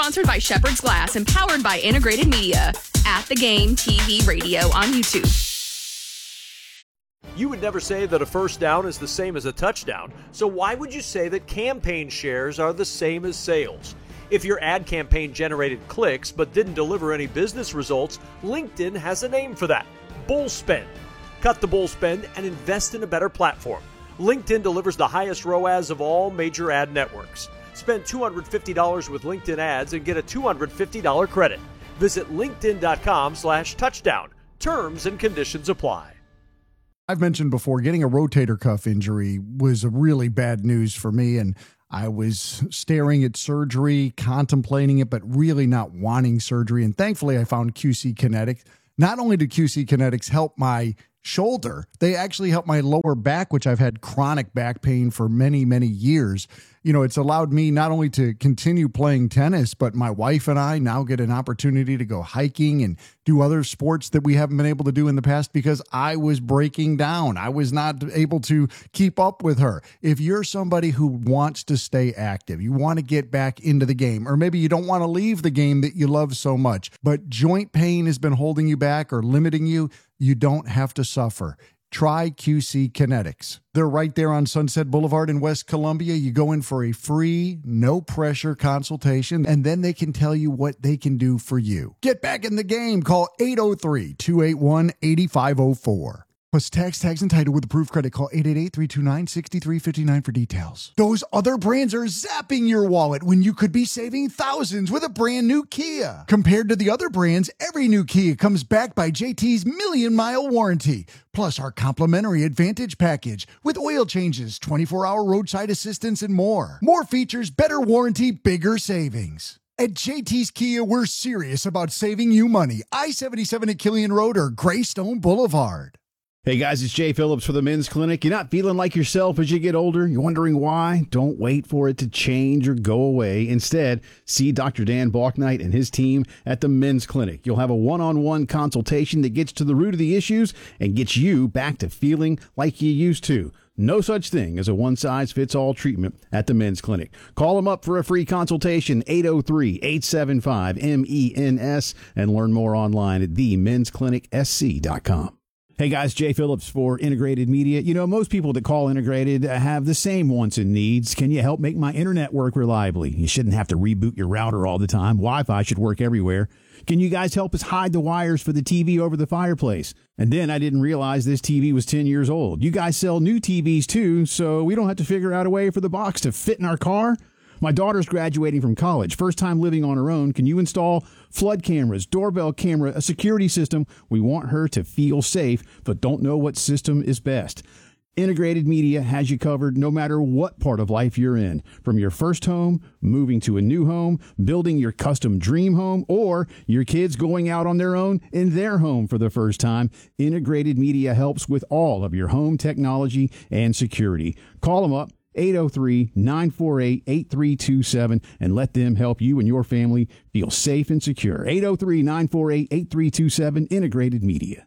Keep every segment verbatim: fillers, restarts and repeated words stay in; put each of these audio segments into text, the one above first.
Sponsored by Shepherd's Glass and powered by Integrated Media. At the Game T V Radio on YouTube. You would never say that a first down is the same as a touchdown, so why would you say that campaign shares are the same as sales? If your ad campaign generated clicks but didn't deliver any business results, LinkedIn has a name for that: bull spend. Cut the bull spend and invest in a better platform. LinkedIn delivers the highest R O A S of all major ad networks. Spend two hundred fifty dollars with LinkedIn ads and get a two hundred fifty dollars credit. Visit linkedin.com slash touchdown. Terms and conditions apply. I've mentioned before, getting a rotator cuff injury was a really bad news for me, and I was staring at surgery, contemplating it, but really not wanting surgery. And thankfully, I found Q C Kinetics. Not only did Q C Kinetics help my shoulder, they actually helped my lower back, which I've had chronic back pain for many, many years. You know, it's allowed me not only to continue playing tennis, but my wife and I now get an opportunity to go hiking and do other sports that we haven't been able to do in the past because I was breaking down. I was not able to keep up with her. If you're somebody who wants to stay active, you want to get back into the game, or maybe you don't want to leave the game that you love so much, but joint pain has been holding you back or limiting you, you don't have to suffer. Try Q C Kinetics. They're right there on Sunset Boulevard in West Columbia. You go in for a free, no-pressure consultation, and then they can tell you what they can do for you. Get back in the game. Call eight oh three, two eight one, eight five oh four. Plus tax, tags, and title with approved credit. Call eight eight eight, three two nine, six three five nine for details. Those other brands are zapping your wallet when you could be saving thousands with a brand new Kia. Compared to the other brands, every new Kia comes backed by J T's Million Mile Warranty. Plus our complimentary Advantage package with oil changes, twenty-four hour roadside assistance, and more. More features, better warranty, bigger savings. At J T's Kia, we're serious about saving you money. I seventy-seven at Killian Road or Greystone Boulevard. Hey guys, it's Jay Phillips for the Men's Clinic. You're not feeling like yourself as you get older? You're wondering why? Don't wait for it to change or go away. Instead, see Doctor Dan Balknight and his team at the Men's Clinic. You'll have a one-on-one consultation that gets to the root of the issues and gets you back to feeling like you used to. No such thing as a one-size-fits-all treatment at the Men's Clinic. Call them up for a free consultation, eight oh three, eight seven five, M E N S, and learn more online at the mens clinic s c dot com. Hey guys, Jay Phillips for Integrated Media. You know, most people that call Integrated have the same wants and needs. Can you help make my internet work reliably? You shouldn't have to reboot your router all the time. Wi-Fi should work everywhere. Can you guys help us hide the wires for the T V over the fireplace? And then I didn't realize this T V was ten years old. You guys sell new T Vs too, so we don't have to figure out a way for the box to fit in our car? My daughter's graduating from college, first time living on her own. Can you install flood cameras, doorbell camera, a security system? We want her to feel safe, but don't know what system is best. Integrated Media has you covered no matter what part of life you're in. From your first home, moving to a new home, building your custom dream home, or your kids going out on their own in their home for the first time, Integrated Media helps with all of your home technology and security. Call them up. eight oh three, nine four eight, eight three two seven, and let them help you and your family feel safe and secure. eight oh three, nine four eight, eight three two seven, Integrated Media.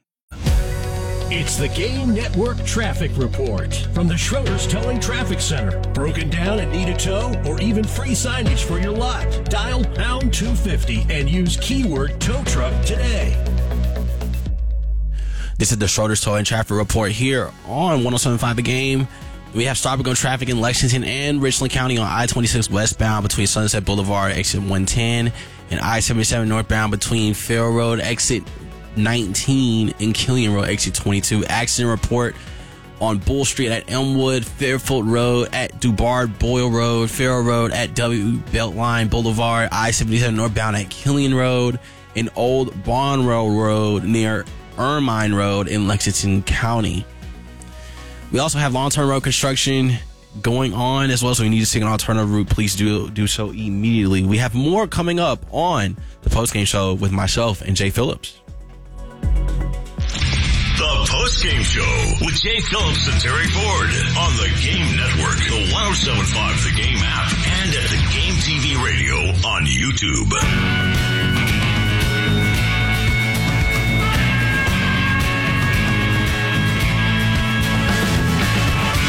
It's the Game Network Traffic Report from the Schroeder's Towing Traffic Center. Broken down and need a tow or even free signage for your lot? Dial pound two fifty and use keyword tow truck today. This is the Schroeder's Towing Traffic Report here on one oh seven point five The Game. We have stop-and-go traffic in Lexington and Richland County on I twenty-six westbound between Sunset Boulevard, exit one ten, and I seventy-seven northbound between Farrell Road, exit nineteen, and Killian Road, exit twenty-two. Accident report on Bull Street at Elmwood, Fairfield Road at Dubard Boyle Road, Farrell Road at W Beltline Boulevard, I seventy-seven northbound at Killian Road, and Old Bonroe Road near Ermine Road in Lexington County. We also have long-term road construction going on as well, so if you need to take an alternative route, please do do so immediately. We have more coming up on the postgame show with myself and Jay Phillips. The postgame show with Jay Phillips and Terry Ford on the Game Network, the one oh seven point five The Game app, and at the Game T V Radio on YouTube. All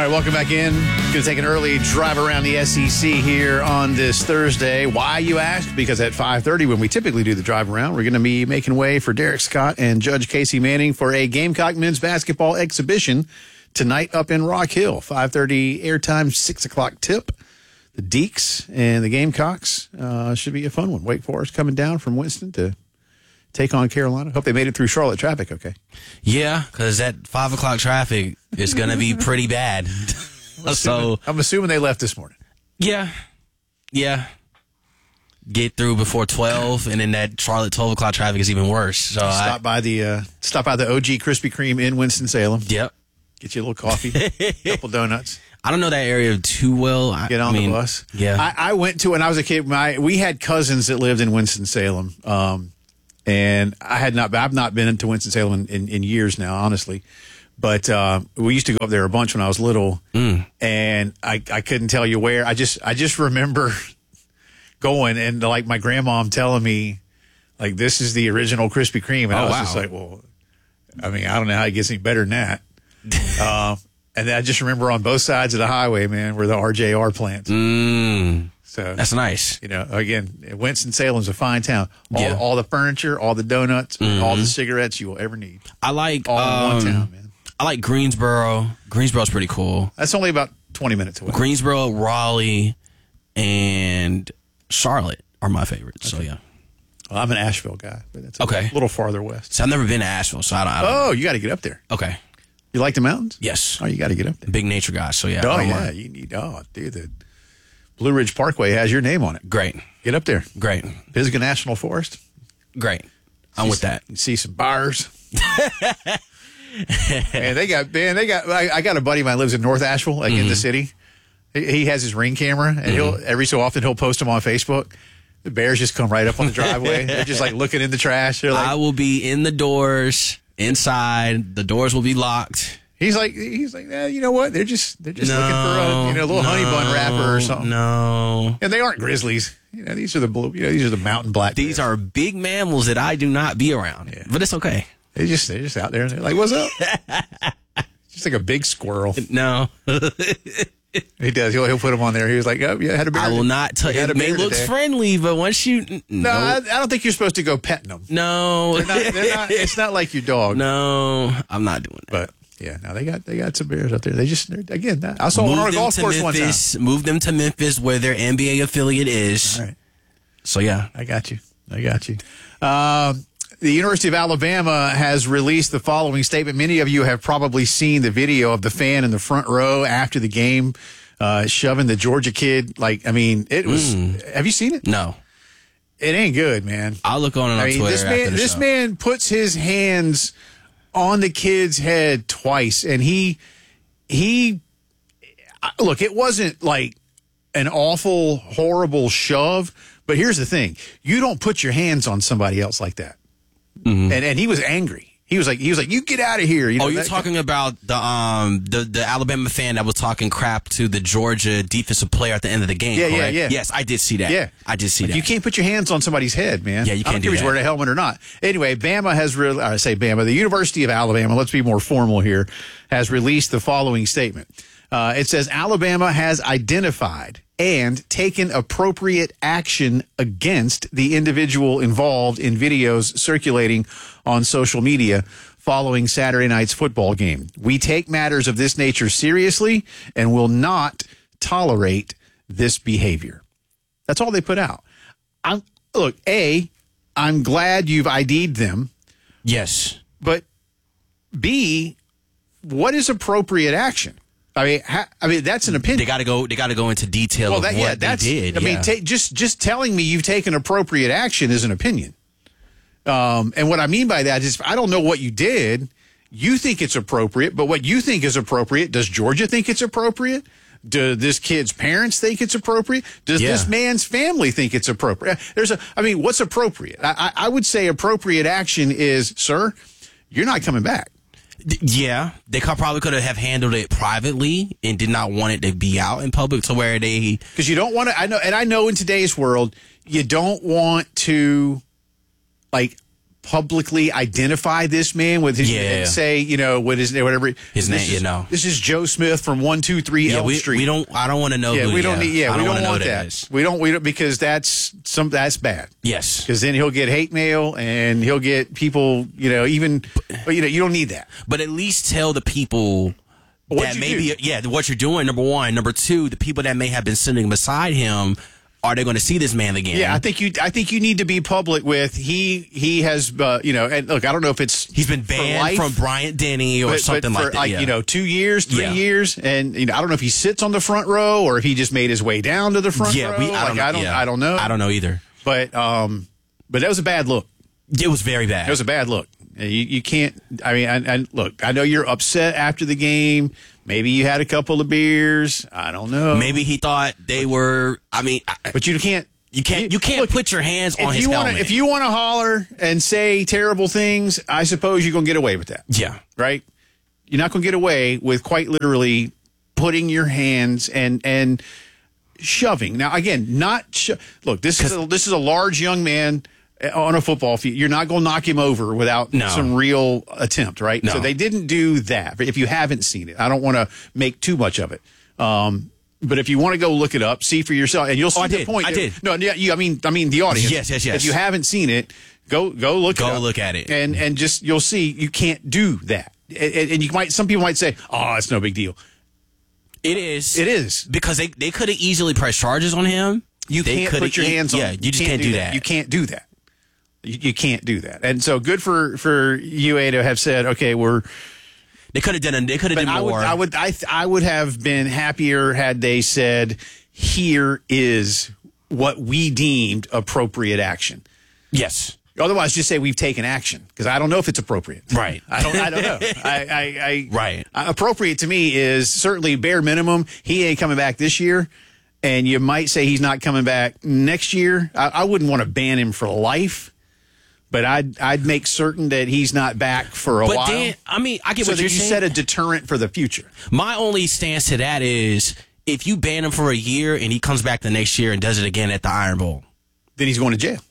right, welcome back in. Going to take an early drive around the S E C here on this Thursday. Why, you ask? Because at five thirty, when we typically do the drive around, we're going to be making way for Derek Scott and Judge Casey Manning for a Gamecock men's basketball exhibition tonight up in Rock Hill. five thirty airtime, six o'clock tip. The Deeks and the Gamecocks uh, should be a fun one. Wake Forest coming down from Winston to take on Carolina. Hope they made it through Charlotte traffic okay. Yeah, because that five o'clock traffic is going to be pretty bad. I'm so I'm assuming they left this morning. Yeah. Yeah. Get through before twelve, and then that Charlotte twelve o'clock traffic is even worse. So Stop I, by the uh, stop by the O G Krispy Kreme in Winston-Salem. Yep. Get you a little coffee, a couple donuts. I don't know that area too well. I, Get on I mean, the bus. Yeah. I, I went to, when I was a kid, my we had cousins that lived in Winston-Salem. Um, and I had not, I've not been into Winston-Salem in, in, in years now, honestly. But uh, we used to go up there a bunch when I was little. Mm. And I, I couldn't tell you where. I just, I just remember going and like my grandmom telling me, like, this is the original Krispy Kreme. And oh, I was wow. just like, well, I mean, I don't know how it gets any better than that. uh, and then I just remember on both sides of the highway, man, were the R J R plants. Mm. So that's nice. You know, again, Winston-Salem's a fine town. All, Yeah. all the furniture, all the donuts, Mm-hmm. all the cigarettes you will ever need. I like All um, in one town, man. I like Greensboro. Greensboro's pretty cool. That's only about twenty minutes away. Greensboro, Raleigh, and Charlotte are my favorites. So yeah. Well, I'm an Asheville guy, but that's a Okay. little farther west. So I've never been to Asheville, so I don't. I don't Oh, you got to get up there. Okay. You like the mountains? Yes. Oh, you got to get up there. Big nature guy. So yeah. Oh, I don't yeah. mind. You need, oh, dude, the Blue Ridge Parkway has your name on it. Great. Get up there. Great. Pisgah National Forest. Great. I'm with that. You see some bars. Man, they got, man, they got, I, I got a buddy of mine lives in North Asheville, like Mm-hmm. in the city. He, he has his Ring camera, and he'll, every so often, he'll post them on Facebook. The bears just come right up on the driveway. They're just like looking in the trash. They're like, I will be in the doors, inside. The doors will be locked. he's like, he's like, eh, you know what? They're just, they're just No, looking for a, you know, little honey bun no, wrapper or something. No. And they aren't grizzlies. You know, these are the blue, you know, these are the mountain black. These bears. are big mammals that I do not be around. Yeah. But it's okay. They just, they're just out there, and they're like, what's up? Just like a big squirrel. No. He does. He'll, he'll put them on there. He was like, oh, yeah, I had a bear. I will not tell You you. had a It may bear look today. friendly, but once you. n- No, I, No. I don't think you're supposed to go petting them. No. They're not, they're not, it's not like your dog. No. I'm not doing that. But yeah, now they got they got some bears out there. They just they're, again. That, I saw one on a them golf to course one time. Memphis. Move them to Memphis, where their N B A affiliate is. All right, So yeah. I got you. I got you. Um, the University of Alabama has released the following statement. Many of you have probably seen the video of the fan in the front row after the game, uh, shoving the Georgia kid. Like, I mean, it was. Have you seen it? No. It ain't good, man. I'll look on it on I mean, Twitter this after man, the this show. man puts his hands on the kid's head twice, and he, he, I- look, it wasn't like an awful, horrible shove, but here's the thing: you don't put your hands on somebody else like that. Mm-hmm. And and he was angry. He was like, he was like, you get out of here. You know, Oh, you're that- talking about the um the, the Alabama fan that was talking crap to the Georgia defensive player at the end of the game. Yeah, yeah, correct? yeah. Yes, I did see that. Yeah, I did see Like, that. You can't put your hands on somebody's head, man. Yeah, you I don't can't care do if he's that. wearing a helmet or not. Anyway, Bama has really, I say Bama, the University of Alabama. Let's be more formal here. Has released the following statement. Uh, it says Alabama has identified and taken appropriate action against the individual involved in videos circulating on social media following Saturday night's football game. We take matters of this nature seriously and will not tolerate this behavior. That's all they put out. I'm, look, A, I'm glad you've I D'd them, yes. but B, what is appropriate action? I mean, ha, I mean that's an opinion. They got to go. They got to go into detail well, of that, what yeah, they that's, did. I mean, yeah. ta- just just telling me you've taken appropriate action is an opinion. Um, and what I mean by that is, I don't know what you did. You think it's appropriate, but what you think is appropriate, does Georgia think it's appropriate? Do this kid's parents think it's appropriate? Does Yeah. this man's family think it's appropriate? There's a, I mean, what's appropriate? I, I, I would say appropriate action is, sir, you're not coming back. D- Yeah, they could, probably could have handled it privately and did not want it to be out in public to where they. Because you don't want to, I know, and I know in today's world, you don't want to, like, publicly identify this man with his Yeah. and say, you know, what his whatever His this name, is, you know. This is Joe Smith from one two three Yeah, Elm we, Street. we don't. I don't want to know. Yeah, who, we don't need. Yeah, I we don't, don't wanna know want who that. is. We don't. We don't because that's some that's bad. Yes, Because then he'll get hate mail and he'll get people. You know, even. But you know, you don't need that. but at least tell the people What'd that you maybe do? yeah what you're doing. Number one, number two, the people that may have been sitting beside him. Are they going to see this man again? Yeah, I think you. I think you need to be public with he. He has. Uh, you know, and look, I don't know if it's he's been for banned life, from Bryant Denny or but, something but for like that. like yeah. you know, two years, three Yeah. years, and you know, I don't know if he sits on the front row or if he just made his way down to the front yeah, row. we. I like, don't. know, I don't. yeah. I don't know. I don't know either. But um, but that was a bad look. It was very bad. It was a bad look. You, you can't. I mean, and, and look, I know you're upset after the game. Maybe you had a couple of beers. I don't know. Maybe he thought they were. I mean, I, but you can't. you can't. You can't look, put your hands on if his you wanna, helmet. If you want to holler and say terrible things, I suppose you're gonna get away with that. yeah. Right? You're not gonna get away with quite literally putting your hands and and shoving. Now, again, not sho- look. This is a, this is a large young man on a football field. You're not going to knock him over without No. some real attempt, right? No. So they didn't do that. But if you haven't seen it, I don't want to make too much of it. Um, but if you want to go look it up, see for yourself, and you'll see I the did. point. I that- did. No, yeah, you, I mean, I mean the audience. Yes, yes, yes. If you haven't seen it, go go look. Go it up look at it. and and just you'll see you can't do that. And, and you might some people might say, "Oh, it's no big deal." It is. It is. because they they could have easily pressed charges on him. You They can't coulda put your e- hands on. Yeah, you just can't do that. You can't do that. You, you can't do that. And so good for for U A to have said, okay, we're. They could have done. They could have But done I would, more. I would, I, th- I would have been happier had they said, here is what we deemed appropriate action. yes. Otherwise, just say we've taken action because I don't know if it's appropriate. Right. I don't. I don't know. I. I, I Right. uh, appropriate to me is certainly bare minimum. He ain't coming back this year, and you might say he's not coming back next year. I, I wouldn't want to ban him for life, but I'd I'd make certain that he's not back for a But while. then, I mean, I get so what that you're you saying. set a deterrent for the future. My only stance to that is if you ban him for a year and he comes back the next year and does it again at the Iron Bowl. Then he's going to jail.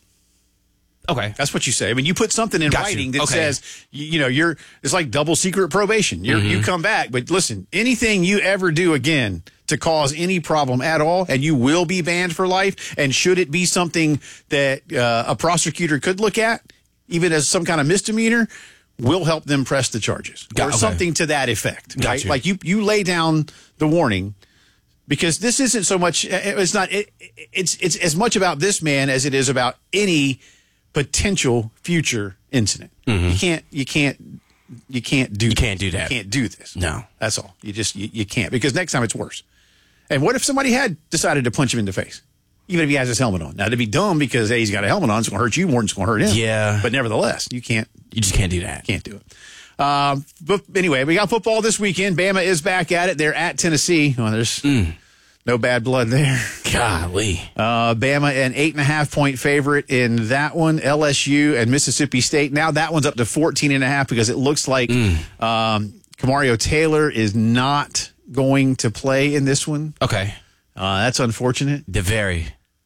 Okay. That's what you say. I mean, you put something in Got you. writing that Okay. says, you, you know, you're, it's like double secret probation. You're, Mm-hmm. You come back, but listen, anything you ever do again to cause any problem at all, and you will be banned for life. And should it be something that uh, a prosecutor could look at, even as some kind of misdemeanor, we'll help them press the charges Got- or okay. something to that effect. Got Right? you. Like you, you lay down the warning. Because this isn't so much, it's not, it, it's it's as much about this man as it is about any potential future incident. You can't, you can't, you can't do. Mm-hmm. You can't do that. You can't do this. No. That's all. You just, you, you can't because next time it's worse. And what if somebody had decided to punch him in the face, even if he has his helmet on? Now that'd be dumb because hey, he's got a helmet on. It's going to hurt you more than it's going to hurt him. Yeah. But nevertheless, you can't. You just can't do that. Can't do it. Um, but anyway, we got football this weekend. Bama is back at it. They're at Tennessee. Well, there's Mm. no bad blood there. Golly. Uh, Bama an eight and a half point favorite in that one. L S U and Mississippi State. Now that one's up to fourteen and a half because it looks like Mm. um, Kamario Taylor is not going to play in this one. Okay. Uh, that's unfortunate. The very.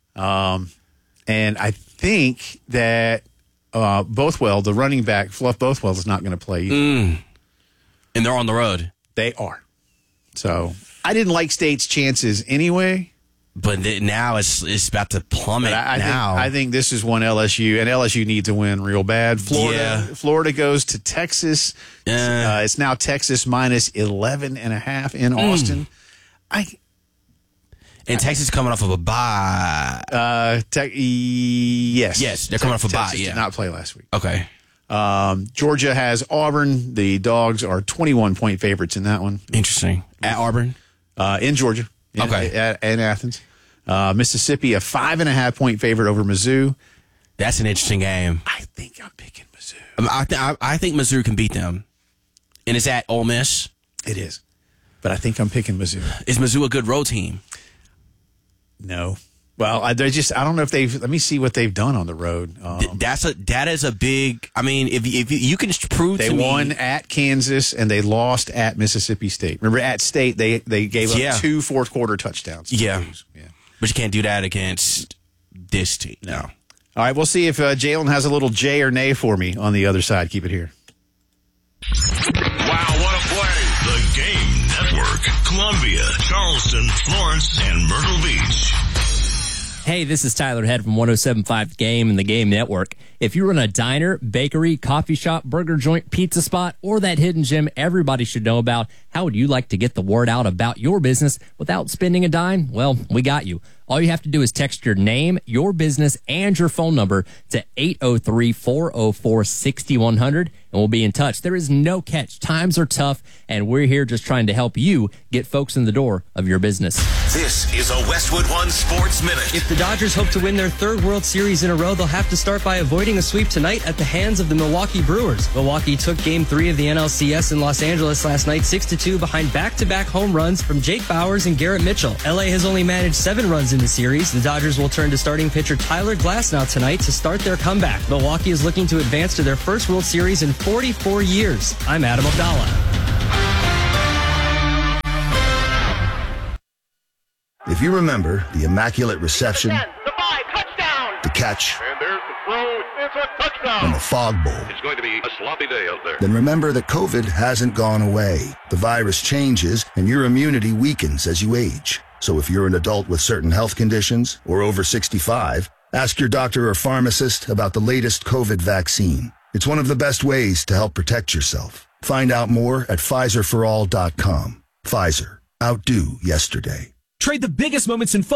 Um, and I think that uh, Bothwell, the running back, Fluff Bothwell, is not going to play either. Mm. And they're on the road. They are. So I didn't like State's chances anyway. But th- now it's it's about to plummet But I, I, now. think, I think this is one L S U, and L S U needs to win real bad. Florida, Yeah. Florida goes to Texas. Yeah. Uh, it's now Texas minus eleven and a half in Mm. Austin. I and Texas coming off of a bye. uh, te- yes, Yes, they're coming off a bye, Texas yeah. did not play last week. Okay. Um, Georgia has Auburn. The Dogs are twenty-one point favorites in that one. Interesting. At Auburn? Uh, in Georgia. In, Okay. At, in Athens. Uh, Mississippi, a five and a half point favorite over Mizzou. That's an interesting game. I think I'm picking Mizzou. I, mean, I, th- I, I think Missouri can beat them. And it's at Ole Miss. It is. But I think I'm picking Mizzou. Is Mizzou a good road team? No. Well, I, they're just, I don't know if they've, let me see what they've done on the road. Um, Th- That's a that is a big. I mean, if if you, you can prove they to won me, at Kansas and they lost at Mississippi State. Remember, at State, they, they gave up Yeah. two fourth quarter touchdowns. to Yeah. lose. Yeah. but you can't do that against this team. No. All right, we'll see if uh, Jalen has a little J or nay for me on the other side. Keep it here. Wow, what a play. The Game Network. Columbia, Charleston, Florence, and Myrtle Beach. Hey, this is Tyler Head from one oh seven point five The Game and The Game Network. If you run a diner, bakery, coffee shop, burger joint, pizza spot, or that hidden gem everybody should know about, how would you like to get the word out about your business without spending a dime? Well, we got you. All you have to do is text your name, your business, and your phone number to eight oh three, four oh four, six one zero zero, and we'll be in touch. There is no catch. Times are tough, and we're here just trying to help you get folks in the door of your business. This is a Westwood One Sports Minute. If the Dodgers hope to win their third World Series in a row, they'll have to start by avoiding a sweep tonight at the hands of the Milwaukee Brewers. Milwaukee took Game three of the N L C S in Los Angeles last night six to two behind back-to-back home runs from Jake Bauers and Garrett Mitchell. L A has only managed seven runs in the series. The Dodgers will turn to starting pitcher Tyler Glasnow tonight to start their comeback. Milwaukee is looking to advance to their first World Series in forty-four years. I'm Adam Abdallah. If you remember the immaculate reception, the five, touchdown, the catch, and there's the throw, it's a touchdown, and the fog bowl, it's going to be a sloppy day out there. Then remember that COVID hasn't gone away. The virus changes, and your immunity weakens as you age. So if you're an adult with certain health conditions or over sixty-five, ask your doctor or pharmacist about the latest COVID vaccine. It's one of the best ways to help protect yourself. Find out more at Pfizer for all dot com. Pfizer. Outdo yesterday. Trade the biggest moments in